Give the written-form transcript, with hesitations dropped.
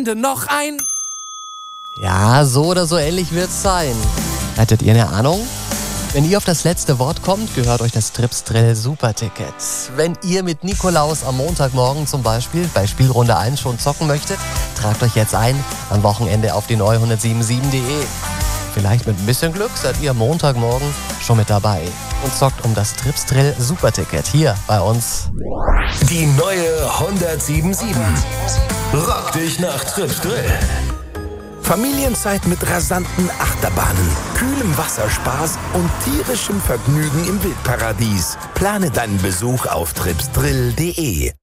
Noch ein... Ja, so oder so ähnlich wird's sein. Hattet ihr eine Ahnung? Wenn ihr auf das letzte Wort kommt, gehört euch das Tripsdrill Superticket. Wenn ihr mit Nikolaus am Montagmorgen zum Beispiel bei Spielrunde 1 schon zocken möchtet, tragt euch jetzt ein am Wochenende auf die neu1077.de. Vielleicht mit ein bisschen Glück seid ihr Montagmorgen schon mit dabei und zockt um das Tripsdrill Superticket hier bei uns. Die neue 1077. Rock dich nach Tripsdrill. Familienzeit mit rasanten Achterbahnen, kühlem Wasserspaß und tierischem Vergnügen im Wildparadies. Plane deinen Besuch auf tripsdrill.de.